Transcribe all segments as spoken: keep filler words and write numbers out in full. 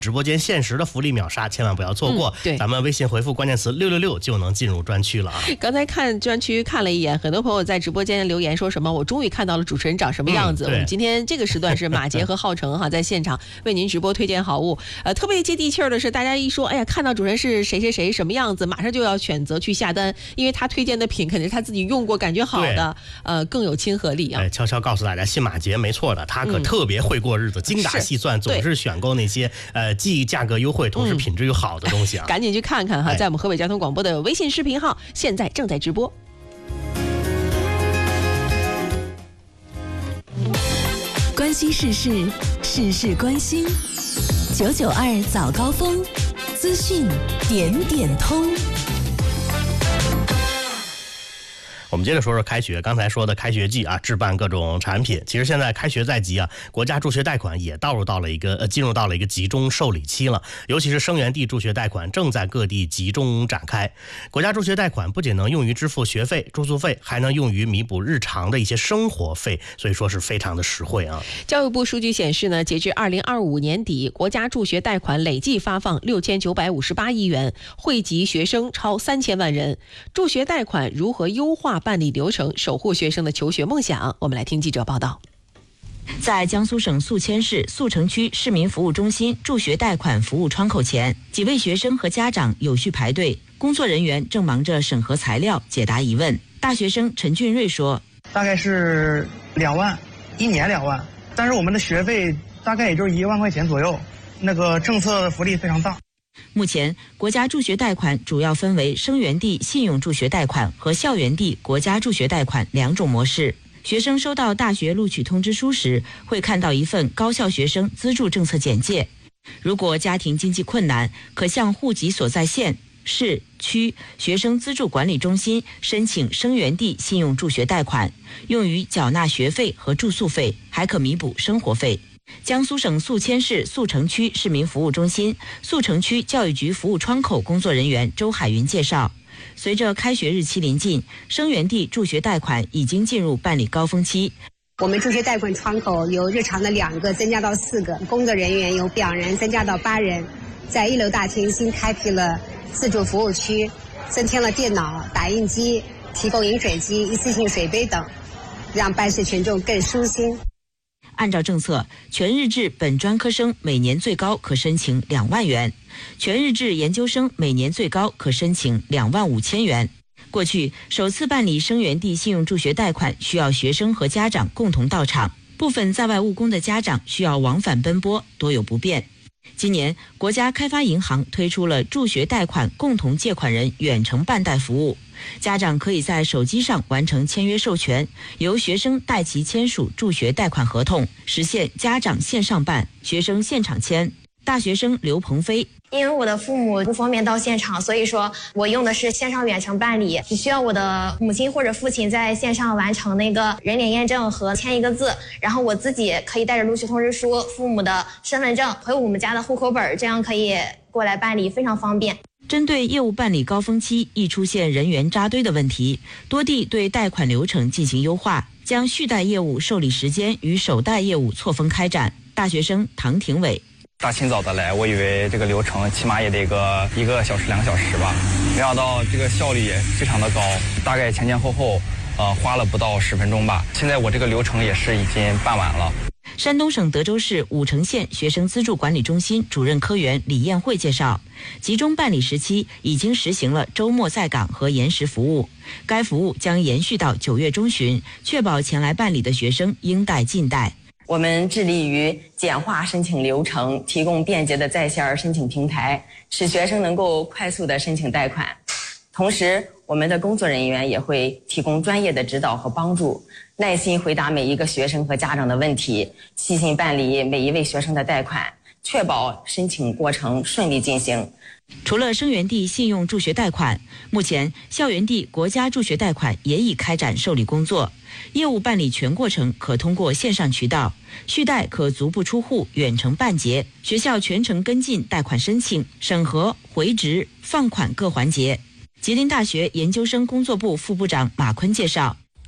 直播间限时的福利秒杀，千万不要错过。 嗯、对， 咱们微信回复关键词六六六就能进入专区了啊。 刚才看专区看了一眼，很多朋友在直播间留言说什么，我终于看到了主持人长什么样子。嗯、我们今天这个时段是马杰和浩成哈在现场为您直播推荐好物。呃，特别接地气儿的是，大家一说，哎呀，看到主持人是谁谁谁什么样子，马上就要选择去下单，因为他推荐的品肯定是他自己用过，感觉好的，呃，更有亲和力啊。 哎，悄悄告诉大家，信马杰没错的，他可特别会过日子，嗯、精打细算，总是选购那些呃既价格优惠，同时品质又好的东西啊。 嗯、赶紧去看看哈，在我们河北交通广播的微信视频号，现在正在直播。 关心时事，事事关心。九九二早高峰，资讯点点通。 我们接着说说开学，刚才说的开学季啊，置办各种产品。其实现在开学在即啊，国家助学贷款也倒入到了一个呃，进入到了一个集中受理期了。尤其是生源地助学贷款正在各地集中展开。国家助学贷款不仅能用于支付学费、住宿费，还能用于弥补日常的一些生活费，所以说是非常的实惠啊。 教育部数据显示呢，截至二零二五年底，国家助学贷款累计发放六千九百五十八亿元，惠及学生超三千万人。助学贷款如何优化办理流程，守护学生的求学梦想？我们来听记者报道。 在江苏省宿迁市宿城区市民服务中心助学贷款服务窗口前，几位学生和家长有序排队，工作人员正忙着审核材料、解答疑问。大学生陈俊瑞说：“ 大概是两万，一年两万，但是我们的学费大概也就是一万块钱左右，那个政策福利非常大。” 目前，国家助学贷款主要分为生源地信用助学贷款和校园地国家助学贷款两种模式。学生收到大学录取通知书时，会看到一份高校学生资助政策简介。如果家庭经济困难，可向户籍所在县、市、区学生资助管理中心申请生源地信用助学贷款，用于缴纳学费和住宿费，还可弥补生活费。江苏省宿迁市宿城区市民服务中心宿城区教育局服务窗口工作人员周海云介绍，随着开学日期临近，生源地助学贷款已经进入办理高峰期。 我们助学贷款窗口由日常的两个增加到四个，工作人员由两人增加到八人。在一楼大厅新开辟了自助服务区，增添了电脑、打印机，提供饮水机、一次性水杯等，让办事群众更舒心。 按照政策，全日制本专科生每年最高可申请两万元，全日制研究生每年最高可申请两万五千元。过去，首次办理生源地信用助学贷款需要学生和家长共同到场，部分在外务工的家长需要往返奔波，多有不便。今年，国家开发银行推出了助学贷款共同借款人远程办贷服务，家长可以在手机上完成签约授权，由学生代其签署助学贷款合同，实现家长线上办，学生现场签。大学生刘鹏飞： 因为我的父母不方便到现场，所以说我用的是线上远程办理，只需要我的母亲或者父亲在线上完成那个人脸验证和签一个字，然后我自己可以带着录取通知书、父母的身份证和我们家的户口本，这样可以过来办理，非常方便。 针对业务办理高峰期易出现人员扎堆的问题，多地对贷款流程进行优化，将续贷业务受理时间与首贷业务错峰开展。大学生唐廷伟： 大清早的来，我以为这个流程起码也得个一个小时两个小时吧，没想到这个效率也非常的高，大概前前后后呃花了不到十分钟吧。现在我这个流程也是已经办完了。 山东省德州市武城县学生资助管理中心主任科员李艳慧介绍，集中办理时期已经实行了周末在岗和延时服务，该服务将延续到九月中旬，确保前来办理的学生应贷尽贷。 我们致力于简化申请流程，提供便捷的在线申请平台，使学生能够快速的申请贷款。同时，我们的工作人员也会提供专业的指导和帮助，耐心回答每一个学生和家长的问题，细心办理每一位学生的贷款，确保申请过程顺利进行。 除了生源地信用助学贷款，目前校园地国家助学贷款也已开展受理工作，业务办理全过程可通过线上渠道，续贷可足不出户远程办结，学校全程跟进贷款申请、审核、回执、放款各环节。吉林大学研究生工作部副部长马坤介绍，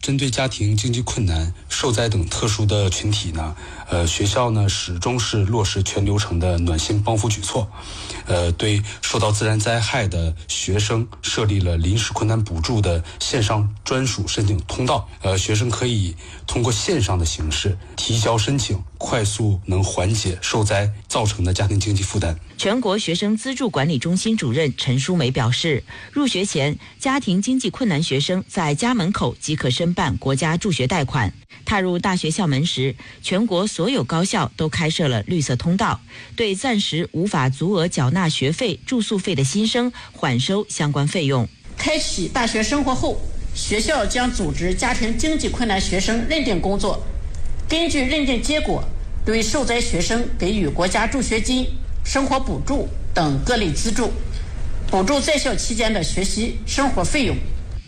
针对家庭经济困难、受灾等特殊的群体呢，呃，学校呢始终是落实全流程的暖心帮扶举措，呃，对受到自然灾害的学生设立了临时困难补助的线上专属申请通道，呃，学生可以通过线上的形式提交申请，快速能缓解受灾造成的家庭经济负担。 全国学生资助管理中心主任陈淑梅表示，入学前家庭经济困难学生在家门口即可申办国家助学贷款，踏入大学校门时，全国所有高校都开设了绿色通道，对暂时无法足额缴纳学费、住宿费的新生缓收相关费用。 开启大学生活后，学校将组织家庭经济困难学生认定工作，根据认定结果，对受灾学生给予国家助学金、生活补助等各类资助，补助在校期间的学习生活费用。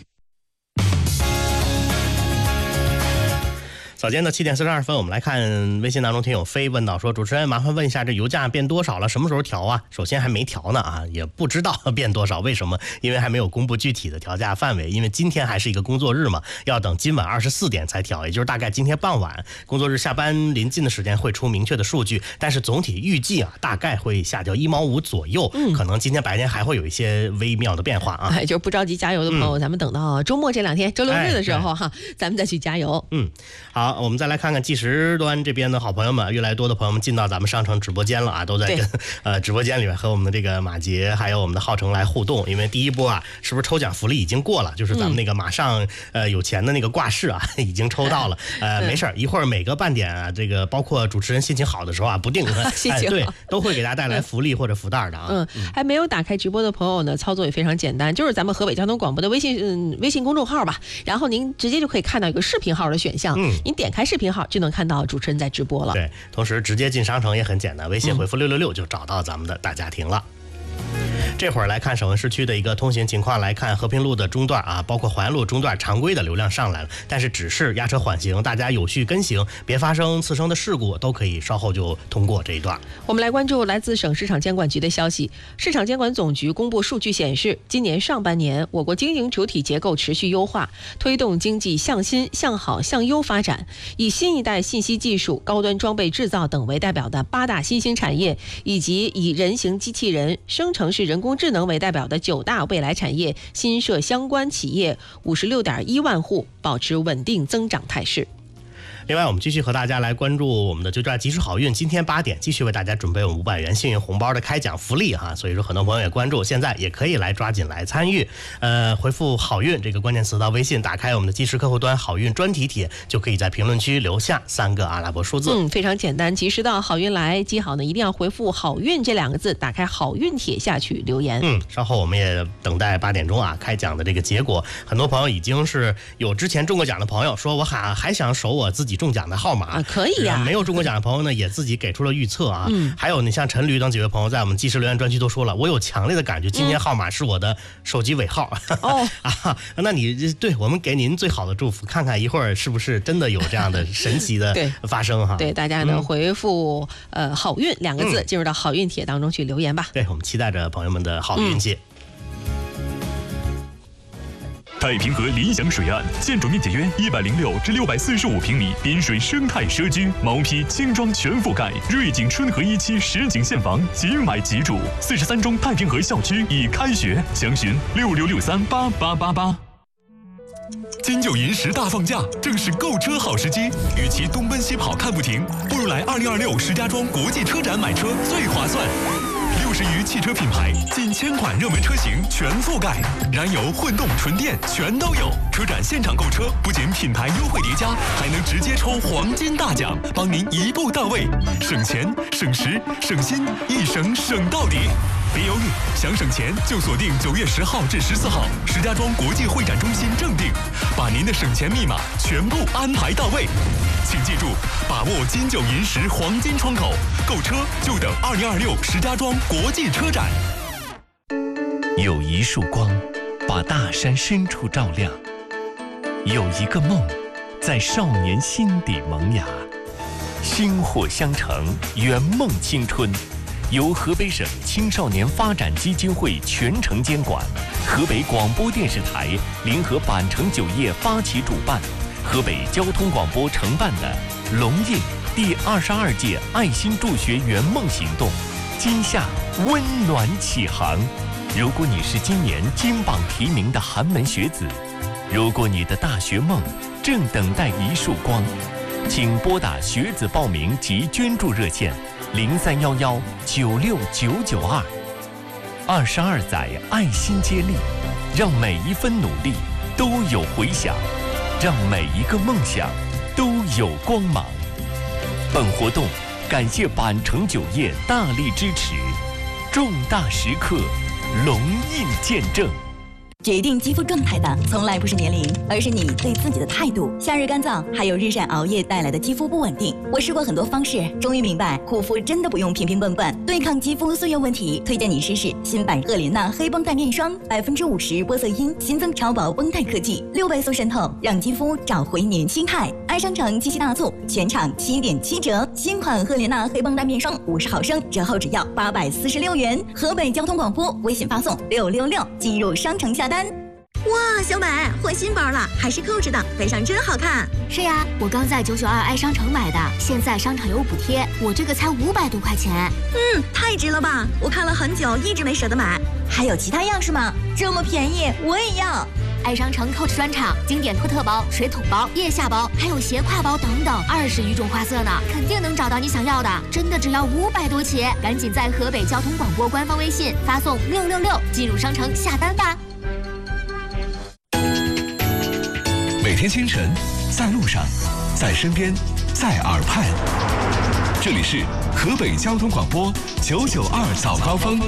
早间的七点四十二分，我们来看微信当中听友飞问到说，主持人麻烦问一下，这油价变多少了？什么时候调啊？首先还没调呢啊，也不知道变多少，为什么？因为还没有公布具体的调价范围，因为今天还是一个工作日嘛，要等今晚二十四点才调，也就是大概今天傍晚工作日下班临近的时间会出明确的数据，但是总体预计啊，大概会下调一毛五左右，嗯，可能今天白天还会有一些微妙的变化啊。 哎，就是不着急加油的朋友，嗯、咱们等到周末这两天，周六日的时候哈， 哎、 咱们再去加油。 嗯，好。我们再来看看计时端这边的好朋友们，越来越多的朋友们进到咱们商城直播间了啊，都在跟呃直播间里面和我们的这个马杰还有我们的浩成来互动。因为第一波啊，是不是抽奖福利已经过了？就是咱们那个马上呃有钱的那个挂饰啊，已经抽到了。呃，没事，一会儿每个半点啊，这个包括主持人心情好的时候啊，不定心情、 哎、对，都会给大家带来福利或者福袋的啊。 嗯，还没有打开直播的朋友呢，操作也非常简单，就是咱们河北交通广播的微信嗯微信公众号吧，然后您直接就可以看到一个视频号的选项，嗯，您点开视频号就能看到主持人在直播了。 对，同时直接进商城也很简单，微信回复六六六就找到咱们的大家庭了。这会儿来看省会市区的一个通行情况，来看和平路的中段啊，包括淮安路中段常规的流量上来了，但是只是压车缓行，大家有序跟行，别发生次生的事故，都可以稍后就通过这一段。 我们来关注来自省市场监管局的消息，市场监管总局公布数据显示，今年上半年我国经营主体结构持续优化，推动经济向新、向好、向优发展，以新一代信息技术、高端装备制造等为代表的八大新兴产业，以及以人形机器人、生成式人工智能为代表的九大未来产业新设相关企业五十六点一万户，保持稳定增长态势。 另外，我们继续和大家来关注我们的就抓及时好运，今天八点继续为大家准备我们五百元幸运红包的开奖福利哈，所以说很多朋友也关注，现在也可以来抓紧来参与。呃，回复好运这个关键词到微信，打开我们的即时客户端好运专题帖，就可以在评论区留下三个阿拉伯数字。 嗯，非常简单，及时到好运来，记好呢，一定要回复好运这两个字，打开好运帖下去留言。 嗯，稍后我们也等待八点钟啊开奖的这个结果。很多朋友已经是有之前中过奖的朋友说，我还还想守我自己中奖的号码。 啊，可以呀、啊！ 没有中过奖的朋友呢，也自己给出了预测啊。嗯，还有你像陈驴等几位朋友在我们即时留言专区都说了，我有强烈的感觉，今天号码是我的手机尾号。 哦、 嗯、啊，那你对我们给您最好的祝福，看看一会儿是不是真的有这样的神奇的发生哈？ 对，大家呢、嗯、回复呃好运两个字，进入到好运帖当中去留言吧。 对，我们期待着朋友们的好运气。嗯， 太平河理想水岸，建筑面积约一百零六至六百四十五平米，滨水生态社区，毛坯轻装全覆盖，瑞景春和一期实景现房，即买即住。四十三中太平河校区已开学，详询六六六三八八八八。金九银十大放假，正是购车好时机。与其东奔西跑看不停，不如来二零二六石家庄国际车展买车最划算。六十余汽车品牌，近千款热门车型全覆盖，燃油、混动、纯电全都有。车展现场购车，不仅品牌优惠叠加，还能直接抽黄金大奖，帮您一步到位，省钱、省时、省心，一省省到底。别犹豫，想省钱就锁定九月十号至十四号石家庄国际会展中心正定，把您的省钱密码全部安排到位。请记住，把握金九银十黄金窗口，购车就等二零二六石家庄国际车展。 有一束光，把大山深处照亮；有一个梦，在少年心底萌芽。薪火相承，圆梦青春。由河北省青少年发展基金会全程监管，河北广播电视台联合板城酒业发起主办， 河北交通广播承办的龙印第二十二届爱心助学圆梦行动，今夏温暖启航。如果你是今年金榜题名的寒门学子，如果你的大学梦正等待一束光，请拨打学子报名及捐助热线零三幺幺九六九九二。二十二载爱心接力，让每一分努力都有回响，让每一个梦想都有光芒。本活动感谢板城酒业大力支持，重大时刻龙印见证。 决定肌肤状态的从来不是年龄，而是你对自己的态度。夏日干燥，还有日晒熬夜带来的肌肤不稳定，我试过很多方式，终于明白护肤真的不用瓶瓶罐罐。对抗肌肤岁月问题，推荐你试试新版赫莲娜黑绷带面霜，百分之五十玻色因，新增超薄绷带科技，六倍速渗透，让肌肤找回年轻态。爱商城七夕大促，全场七点七折，新款赫莲娜黑绷带面霜五十毫升，折后只要八百四十六元。河北交通广播微信发送六六六进入商城下单。 哇，小美换新包了，还是扣着的，背上真好看。 是呀，我刚在九九二爱商城买的，现在商场有补贴，我这个才五百多块钱。 嗯，太值了吧！我看了很久，一直没舍得买。 还有其他样式吗？这么便宜，我也要。 爱商城 Coach 专场，经典托特包、水桶包、腋下包，还有斜挎包等等，二十余种花色呢，肯定能找到你想要的。真的只要五百多起，赶紧在河北交通广播官方微信发送六六六进入商城下单吧。 每天清晨，在路上，在身边，在耳畔，这里是河北交通广播九九二早高峰。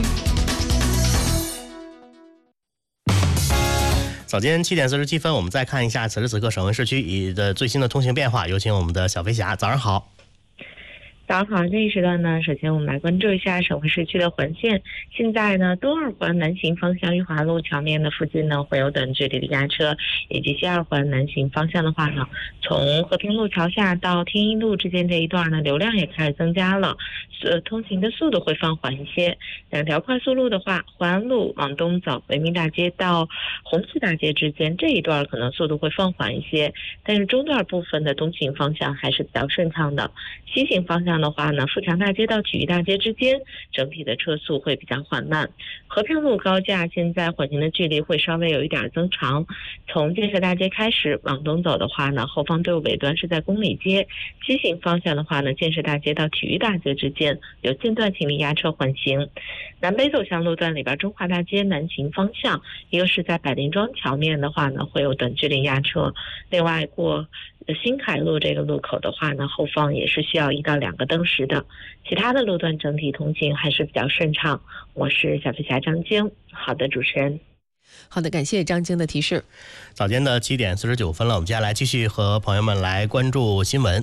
早间七点四十七分，我们再看一下此时此刻省会市区的最新的通行变化。有请我们的小飞侠，早上好。 早上好，这一时段呢，首先我们来关注一下省会市区的环线。现在呢，东二环南行方向裕华路桥面的附近呢，会有短距离的压车，以及西二环南行方向的话呢，从和平路桥下到天一路之间这一段呢，流量也开始增加了，呃，通行的速度会放缓一些。两条快速路的话，淮安路往东走，维明大街到红旗大街之间这一段可能速度会放缓一些，但是中段部分的东行方向还是比较顺畅的。西行方向的话呢，富强大街到体育大街之间整体的车速会比较缓慢。和平路高架现在缓行的距离会稍微有一点增长，从建设大街开始往东走的话呢，后方队伍尾端是在公里街，西行方向的话呢，建设大街到体育大街之间有间断性的压车缓行。南北走向路段里边，中华大街南行方向一个是在百灵庄桥面的话呢，会有短距离压车，另外过新凯路这个路口的话呢，后方也是需要一到两个灯时的，其他的路段整体通行还是比较顺畅。我是小飞侠张晶。好的，主持人。 好的，感谢张晶的提示。 早间的七点四十九分了，我们接下来继续和朋友们来关注新闻。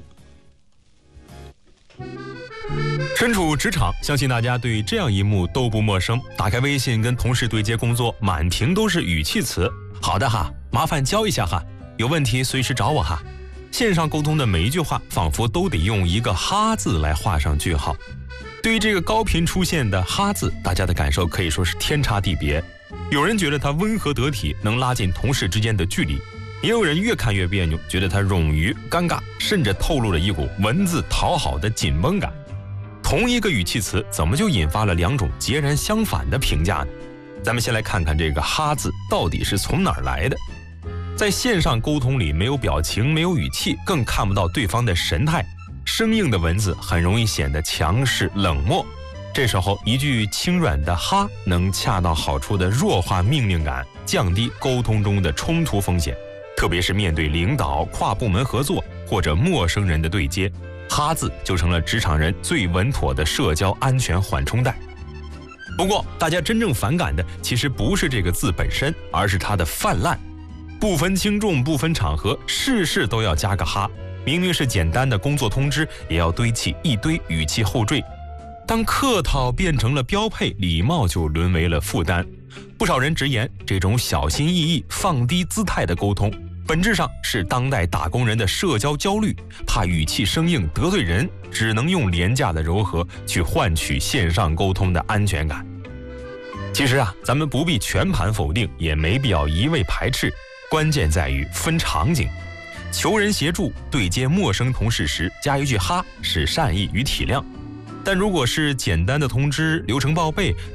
身处职场，相信大家对这样一幕都不陌生。打开微信跟同事对接工作，满屏都是语气词。好的哈，麻烦教一下哈，有问题随时找我哈。线上沟通的每一句话，仿佛都得用一个哈字来画上句号。对于这个高频出现的哈字，大家的感受可以说是天差地别。有人觉得它温和得体，能拉近同事之间的距离，也有人越看越别扭，觉得它冗余尴尬，甚至透露了一股文字讨好的紧绷感。同一个语气词，怎么就引发了两种截然相反的评价呢？咱们先来看看这个哈字到底是从哪儿来的。在线上沟通里，没有表情，没有语气，更看不到对方的神态，生硬的文字很容易显得强势冷漠。这时候一句轻软的哈能恰到好处地弱化命令感，降低沟通中的冲突风险，特别是面对领导、跨部门合作或者陌生人的对接，哈字就成了职场人最稳妥的社交安全缓冲带。不过大家真正反感的其实不是这个字本身，而是它的泛滥，不分轻重，不分场合，事事都要加个哈，明明是简单的工作通知，也要堆砌一堆语气后缀。当客套变成了标配，礼貌就沦为了负担。不少人直言，这种小心翼翼、放低姿态的沟通，本质上是当代打工人的社交焦虑，怕语气生硬得罪人，只能用廉价的柔和去换取线上沟通的安全感。其实啊，咱们不必全盘否定，也没必要一味排斥，关键在于分场景。 求人协助对接陌生同事时加一句哈是善意与体谅，但如果是简单的通知、流程报备，